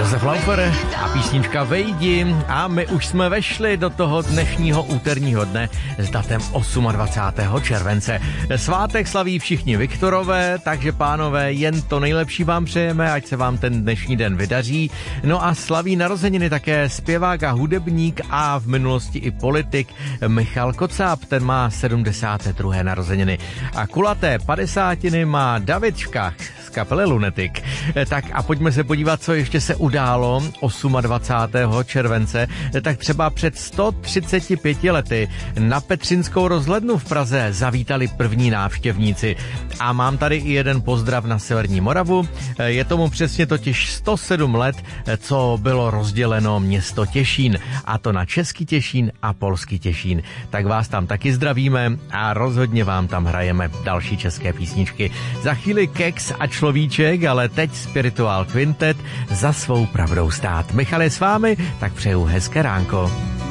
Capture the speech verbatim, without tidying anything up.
Josef Laufer a písnička Vejdi a my už jsme vešli do toho dnešního úterního dne s datem dvacátého osmého července. Svátek slaví všichni Viktorové, takže pánové, jen to nejlepší vám přejeme, ať se vám ten dnešní den vydaří. No a slaví narozeniny také zpěvák a hudebník a v minulosti i politik Michal Kocáb, ten má sedmdesáté druhé narozeniny. A kulaté padesátiny má David Škach z kapely Lunatic. Tak a pojďme se podívat, co ještě se událo dvacátého osmého července. Tak třeba před sto třiceti pěti lety na Petřínskou rozhlednu v Praze zavítali první návštěvníci. A mám tady i jeden pozdrav na Severní Moravu. Je tomu přesně totiž sto sedm let, co bylo rozděleno město Těšín. A to na Český Těšín a Polský Těšín. Tak vás tam taky zdravíme a rozhodně vám tam hrajeme další české písničky. Za chvíli Keks a Človíček, ale teď Spiritual Quintet Za svou pravdou stát. Michal je s vámi, tak přeju hezké ránko.